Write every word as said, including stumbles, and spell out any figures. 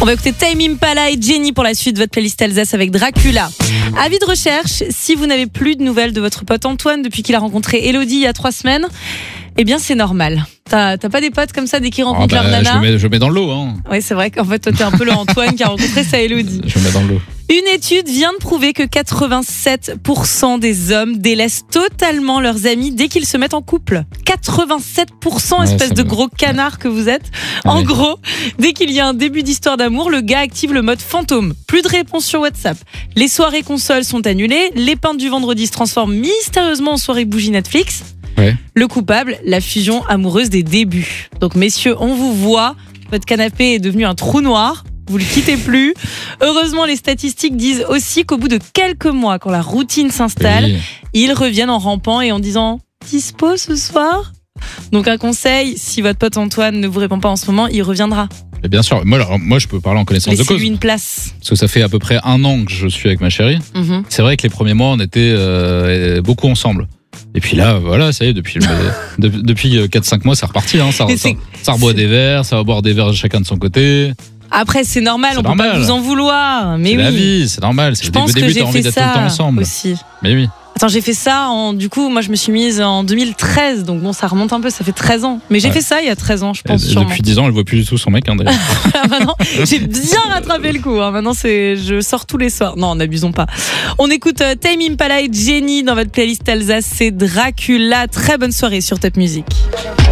On va écouter Tame Impala et Jenny pour la suite de votre playlist Alsace avec Dracula. Avis de recherche, si vous n'avez plus de nouvelles de votre pote Antoine depuis qu'il a rencontré Elodie il y a trois semaines, eh bien c'est normal. T'as, t'as pas des potes comme ça dès qu'ils rencontrent ah bah, leur nana? Je me mets, je mets dans le lot. Hein. Oui, c'est vrai qu'en fait toi t'es un peu le Antoine qui a rencontré sa Elodie. Je me mets dans le lot. Une étude vient de prouver que quatre-vingt-sept pour cent des hommes délaissent totalement leurs amis dès qu'ils se mettent en couple. quatre-vingt-sept pour cent, Ouais, espèce de me... gros canard que vous êtes. En ouais. gros, dès qu'il y a un début d'histoire d'amour, le gars active le mode fantôme. Plus de réponse sur WhatsApp. Les soirées consoles sont annulées. Les peintes du vendredi se transforment mystérieusement en soirée bougie Netflix. Ouais. Le coupable, la fusion amoureuse des débuts. Donc messieurs, on vous voit. Votre canapé est devenu un trou noir. Vous le quittez plus. Heureusement, les statistiques disent aussi qu'au bout de quelques mois, quand la routine s'installe, oui. ils reviennent en rampant et en disant « Dispo ce soir ?» Donc un conseil, si votre pote Antoine ne vous répond pas en ce moment, il reviendra. Et bien sûr, moi, alors, moi je peux parler en connaissance Laissez-lui de cause. une place. Parce que ça fait à peu près un an que je suis avec ma chérie. Mm-hmm. C'est vrai que les premiers mois, on était euh, beaucoup ensemble. Et puis là, voilà, ça y est, depuis, de, depuis quatre cinq mois, c'est reparti. Hein, ça, ça, ça reboit des verres, ça va boire des verres chacun de son côté. Après, c'est normal, c'est on normal. peut pas vous en vouloir. Mais c'est oui. la vie, c'est normal. C'est je le pense début, que t'as envie d'être tout le temps ensemble. Aussi. Mais oui. Attends, j'ai fait ça en, du coup, moi je me suis mise en deux mille treize, donc bon, ça remonte un peu, ça fait treize ans. Mais j'ai ouais. fait ça il y a treize ans, je pense. Et depuis dix ans, elle voit plus du tout son mec, hein, d'ailleurs. Maintenant, j'ai bien rattrapé le coup, hein. Maintenant, c'est, je sors tous les soirs. Non, n'abusons pas. On écoute euh, Tame Impala et Jenny dans votre playlist Alsace, c'est Dracula. Très bonne soirée sur Top Music.